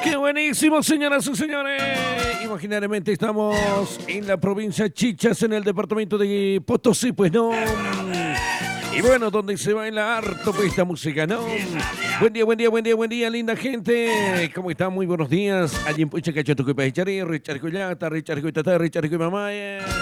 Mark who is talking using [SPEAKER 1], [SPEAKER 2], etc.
[SPEAKER 1] ¡Qué buenísimo, señoras y señores! Imaginariamente estamos en la provincia Chichas, en el departamento de Potosí, pues no. Y bueno, donde se baila harto pues esta música, ¿no? Buen día, buen día, buen día, buen día, linda gente. ¿Cómo están? Muy buenos días. Allí en Pucha Cachotuco y Paichari, Richard Cuyata, Richard Cuyata, Richard Cuyamaya.